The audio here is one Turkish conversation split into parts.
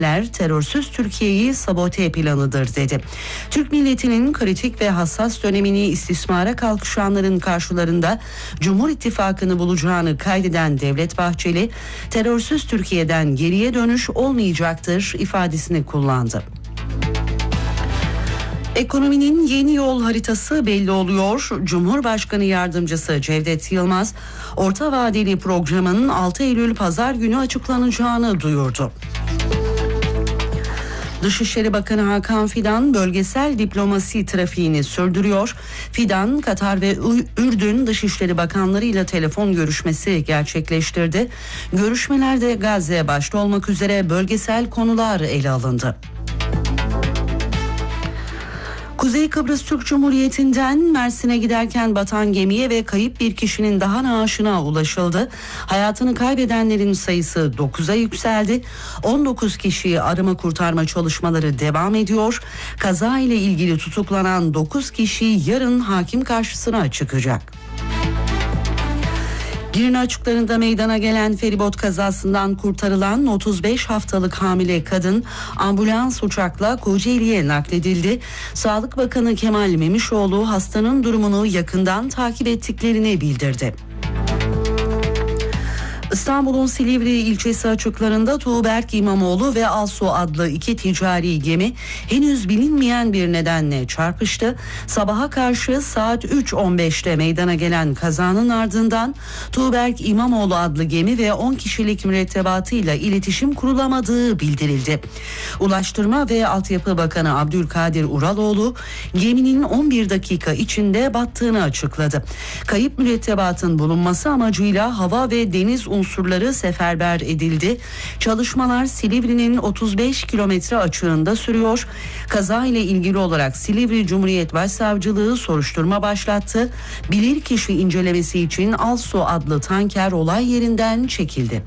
terörsüz Türkiye'yi sabote planıdır dedi. Türk milletinin kritik ve hassas dönemini istismara kalkışanların karşılarında Cumhur İttifakı'nı bulacağını kaydeden Devlet Bahçeli, terörsüz Türkiye'den geriye dönüş olmayacaktır ifadesini kullandı. Ekonominin yeni yol haritası belli oluyor. Cumhurbaşkanı Yardımcısı Cevdet Yılmaz, orta vadeli programın 6 Eylül Pazar günü açıklanacağını duyurdu. Dışişleri Bakanı Hakan Fidan bölgesel diplomasi trafiğini sürdürüyor. Fidan, Katar ve Ürdün Dışişleri Bakanları ile telefon görüşmesi gerçekleştirdi. Görüşmelerde Gazze başta olmak üzere bölgesel konular ele alındı. Kuzey Kıbrıs Türk Cumhuriyeti'nden Mersin'e giderken batan gemiye ve kayıp bir kişinin daha naaşına ulaşıldı. Hayatını kaybedenlerin sayısı 9'a yükseldi. 19 kişiyi arama kurtarma çalışmaları devam ediyor. Kaza ile ilgili tutuklanan 9 kişi yarın hakim karşısına çıkacak. Girne açıklarında meydana gelen feribot kazasından kurtarılan 35 haftalık hamile kadın ambulans uçakla Kocaeli'ye nakledildi. Sağlık Bakanı Kemal Memişoğlu hastanın durumunu yakından takip ettiklerini bildirdi. İstanbul'un Silivri ilçesi açıklarında Tuğberk İmamoğlu ve Alsu adlı iki ticari gemi henüz bilinmeyen bir nedenle çarpıştı. Sabaha karşı saat 3.15'te meydana gelen kazanın ardından Tuğberk İmamoğlu adlı gemi ve 10 kişilik mürettebatıyla iletişim kurulamadığı bildirildi. Ulaştırma ve Altyapı Bakanı Abdülkadir Uraloğlu geminin 11 dakika içinde battığını açıkladı. Kayıp mürettebatın bulunması amacıyla hava ve deniz unsurları seferber edildi. Çalışmalar Silivri'nin 35 kilometre açığında sürüyor. Kaza ile ilgili olarak Silivri Cumhuriyet Başsavcılığı soruşturma başlattı. Bilirkişi incelemesi için Alsu adlı tanker olay yerinden çekildi.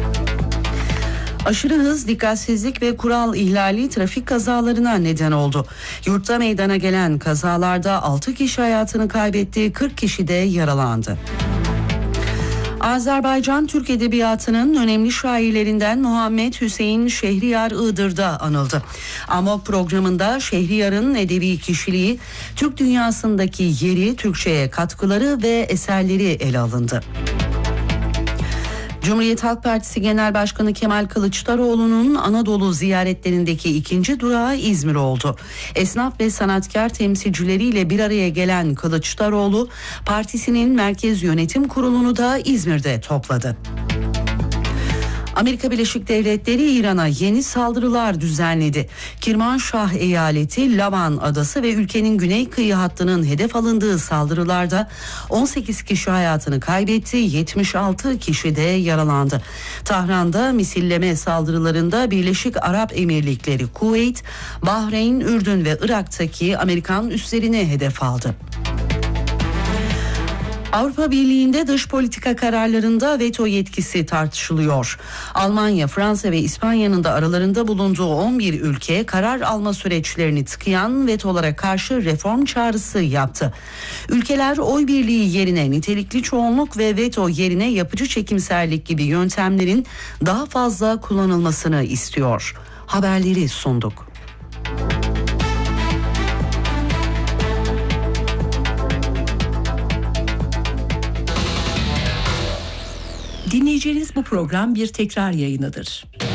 Aşırı hız, dikkatsizlik ve kural ihlali trafik kazalarına neden oldu. Yurtta meydana gelen kazalarda 6 kişi hayatını kaybetti, 40 kişi de yaralandı. Azerbaycan Türk Edebiyatı'nın önemli şairlerinden Muhammed Hüseyin Şehriyar Iğdır'da anıldı. Amok programında Şehriyar'ın edebi kişiliği, Türk dünyasındaki yeri, Türkçe'ye katkıları ve eserleri ele alındı. Cumhuriyet Halk Partisi Genel Başkanı Kemal Kılıçdaroğlu'nun Anadolu ziyaretlerindeki ikinci durağı İzmir oldu. Esnaf ve sanatkar temsilcileriyle bir araya gelen Kılıçdaroğlu, partisinin Merkez Yönetim Kurulu'nu da İzmir'de topladı. Amerika Birleşik Devletleri İran'a yeni saldırılar düzenledi. Kirmanşah eyaleti, Lavan adası ve ülkenin güney kıyı hattının hedef alındığı saldırılarda 18 kişi hayatını kaybetti, 76 kişi de yaralandı. Tahran'da misilleme saldırılarında Birleşik Arap Emirlikleri, Kuveyt, Bahreyn, Ürdün ve Irak'taki Amerikan üslerini hedef aldı. Avrupa Birliği'nde dış politika kararlarında veto yetkisi tartışılıyor. Almanya, Fransa ve İspanya'nın da aralarında bulunduğu 11 ülke karar alma süreçlerini tıkayan vetolara karşı reform çağrısı yaptı. Ülkeler oy birliği yerine nitelikli çoğunluk ve veto yerine yapıcı çekimserlik gibi yöntemlerin daha fazla kullanılmasını istiyor. Haberleri sunduk. Dinleyeceğiniz bu program bir tekrar yayınıdır.